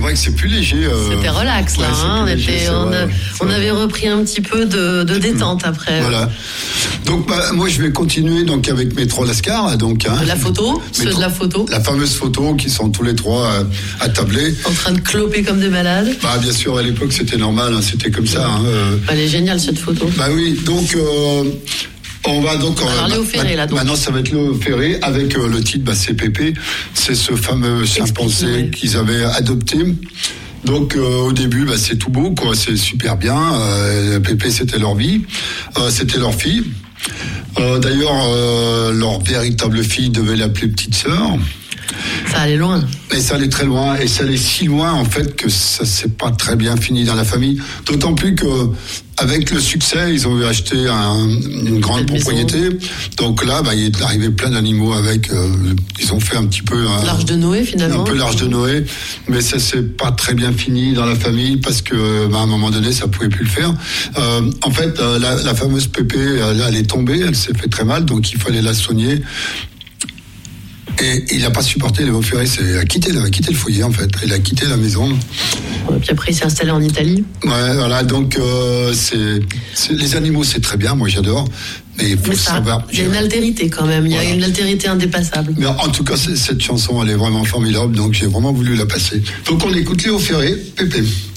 vrai que c'est plus léger. C'était relax là, on avait repris un petit peu de détente après. Voilà. Donc moi je vais continuer donc avec mes 3 lascars donc. La photo, ceux de la photo. La fameuse photo qui sont tous les 3 attablés. En train de cloper comme des malades. Bien sûr à l'époque c'était normal, c'était comme ça. Elle est géniale cette photo. Oui, donc. On va donc. Alors Léo Ferré là donc. Maintenant ça va être Léo Ferré avec le titre c'est Pépé. C'est ce fameux chimpanzé qu'ils avaient adopté. Donc au début c'est tout beau quoi, c'est super bien. Pépé c'était leur vie, c'était leur fille. D'ailleurs leur véritable fille devait l'appeler petite sœur. Ça allait loin. Et ça allait très loin, et ça allait si loin en fait que ça s'est pas très bien fini dans la famille. D'autant plus que avec le succès, ils ont acheté une grande propriété. Donc là, il est arrivé plein d'animaux avec. Ils ont fait un petit peu l'arche de Noé finalement. Un peu l'arche de Noé, mais ça s'est pas très bien fini dans la famille parce que à un moment donné, ça pouvait plus le faire. En fait, la fameuse Pépé, elle est tombée, elle s'est fait très mal, donc il fallait la soigner. Et il n'a pas supporté Léo Ferré, il a quitté le foyer en fait, il a quitté la maison. Et puis après il s'est installé en Italie. Ouais, voilà, donc les animaux c'est très bien, moi j'adore. Mais il faut savoir. Il y a une altérité quand même, il y a une altérité indépassable. Mais en tout cas, cette chanson elle est vraiment formidable, donc j'ai vraiment voulu la passer. Donc on écoute Léo Ferré, Pépé.